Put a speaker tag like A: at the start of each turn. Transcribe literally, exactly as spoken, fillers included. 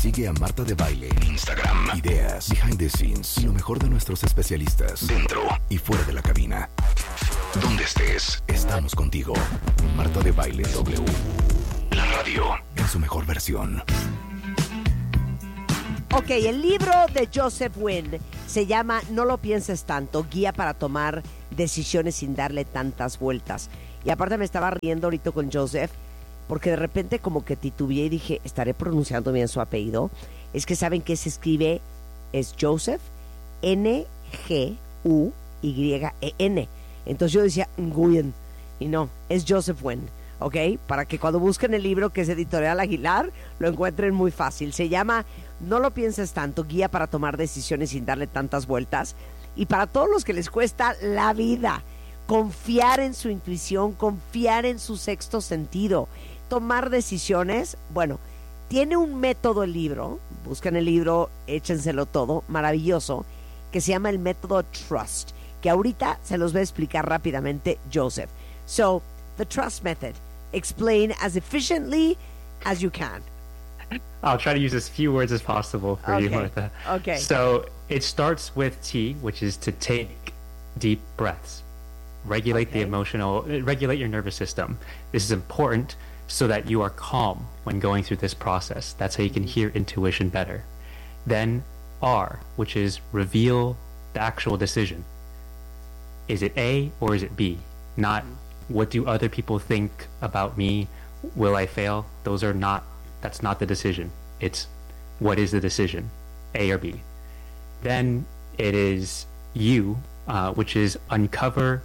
A: Sigue a Marta de Baile en Instagram. Ideas, behind the scenes y lo mejor de nuestros especialistas dentro y fuera de la cabina. Donde estés, estamos contigo. Marta de Baile W. La radio en su mejor versión.
B: Ok, el libro de Joseph Wynn se llama No lo pienses tanto, guía para tomar decisiones sin darle tantas vueltas. Y aparte me estaba riendo ahorita con Joseph, porque de repente como que titubeé y dije, ¿estaré pronunciando bien su apellido? Es que saben que se escribe, es Joseph, N G U Y E N. Entonces yo decía, Nguyen, y no, es Joseph Wynn. ¿Ok? Para que cuando busquen el libro que es Editorial Aguilar, lo encuentren muy fácil. Se llama No lo pienses tanto, guía para tomar decisiones sin darle tantas vueltas. Y para todos los que les cuesta la vida, confiar en su intuición, confiar en su sexto sentido, tomar decisiones, bueno, tiene un método el libro, busquen el libro, échenselo todo, maravilloso, que se llama el método Trust, que ahorita se los va a explicar rápidamente Joseph. So, the Trust Method. Explain as efficiently as you can.
C: I'll try to use as few words as possible for
B: okay.
C: you, Martha.
B: Okay.
C: So it starts with T, which is to take deep breaths. Regulate okay. the emotional, regulate your nervous system. This is important so that you are calm when going through this process. That's how you can hear intuition better. Then R, which is reveal the actual decision. Is it A or is it B? Not what do other people think about me? Will I fail? Those are not, that's not the decision. It's what is the decision, A or B? Then it is U, uh, which is uncover